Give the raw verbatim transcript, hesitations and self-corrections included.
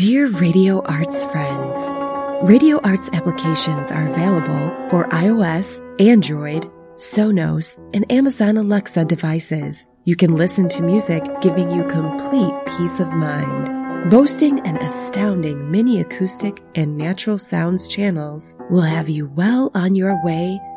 Dear Radio Arts friends, Radio Arts applications are available for iOS, Android, Sonos, and Amazon Alexa devices. You can listen to music giving you complete peace of mind. Boasting an astounding mini acoustic and natural sounds channels will have you well on your way